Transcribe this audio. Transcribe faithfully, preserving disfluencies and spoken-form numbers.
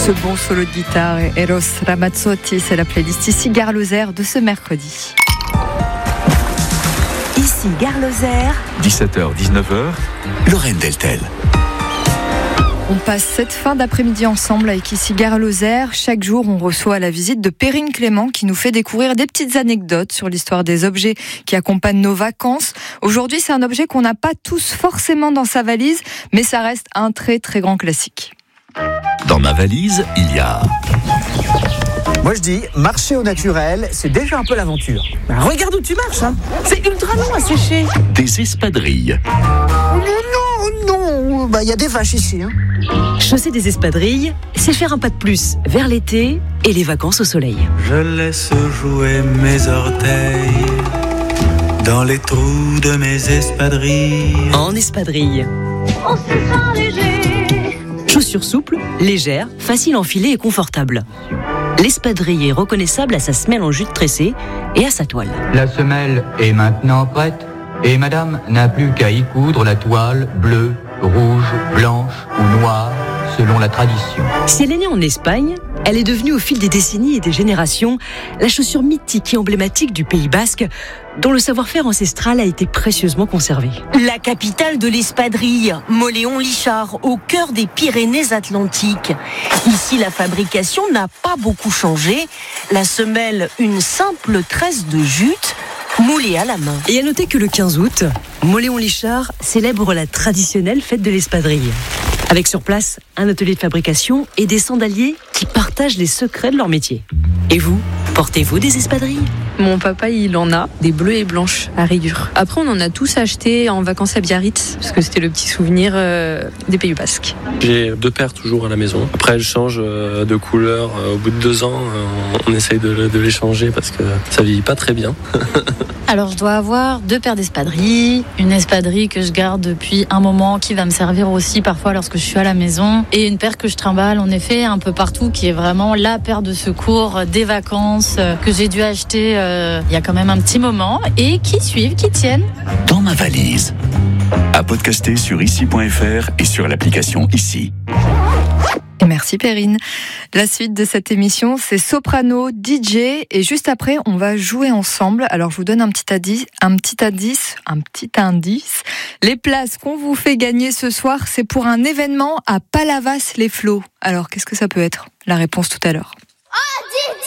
Ce bon solo de guitare et Eros Ramazzotti, c'est la playlist Ici Gare Lozère de ce mercredi. Ici Gare Lozère, dix-sept heures dix-neuf heures, Lorraine Deltel. On passe cette fin d'après-midi ensemble avec Ici Gare Lozère. Chaque jour, on reçoit la visite de Perrine Clément qui nous fait découvrir des petites anecdotes sur l'histoire des objets qui accompagnent nos vacances. Aujourd'hui, c'est un objet qu'on n'a pas tous forcément dans sa valise, mais ça reste un très très grand classique. Dans ma valise, il y a... Moi je dis, marcher au naturel, c'est déjà un peu l'aventure. Ben, regarde où tu marches, hein. C'est ultra long à sécher. Des espadrilles. Non, non, non, bah, y a des vaches ici. Hein. Chausser des espadrilles, c'est faire un pas de plus vers l'été et les vacances au soleil. Je laisse jouer mes orteils dans les trous de mes espadrilles. En espadrille. On se sent léger. Chaussures souples, légères, faciles à enfiler et confortables. L'espadrille est reconnaissable à sa semelle en jute tressée et à sa toile. La semelle est maintenant prête et madame n'a plus qu'à y coudre la toile bleue, rouge, blanche ou noire selon la tradition. Si elle est née en Espagne, elle est devenue au fil des décennies et des générations la chaussure mythique et emblématique du Pays Basque, dont le savoir-faire ancestral a été précieusement conservé. La capitale de l'espadrille, Mauléon-Lichard, au cœur des Pyrénées-Atlantiques. Ici, la fabrication n'a pas beaucoup changé. La semelle, une simple tresse de jute, moulée à la main. Et à noter que le quinze août, Mauléon-Lichard célèbre la traditionnelle fête de l'espadrille. Avec sur place un atelier de fabrication et des sandaliers qui partagent les secrets de leur métier. Et vous, portez-vous des espadrilles ? Mon papa, il en a, des bleues et blanches à rayures. Après, on en a tous acheté en vacances à Biarritz, parce que c'était le petit souvenir euh, des Pays Basques. J'ai deux paires toujours à la maison. Après, elles changent de couleur. Au bout de deux ans, on essaye de, de les changer parce que ça vieillit pas très bien. Alors, je dois avoir deux paires d'espadrilles, une espadrille que je garde depuis un moment, qui va me servir aussi parfois lorsque je suis à la maison, et une paire que je trimballe en effet un peu partout, qui est vraiment la paire de secours des vacances que j'ai dû acheter euh, il y a quand même un petit moment, et qui suivent, qui tiennent. Dans ma valise. À podcaster sur ici point f r et sur l'application Ici. Et merci Perrine. La suite de cette émission, c'est Soprano, D J, et juste après, on va jouer ensemble. Alors, je vous donne un petit indice, un petit indice, un petit indice. Les places qu'on vous fait gagner ce soir, c'est pour un événement à Palavas-les-Flots. Alors, qu'est-ce que ça peut être ? La réponse tout à l'heure. Oh, D J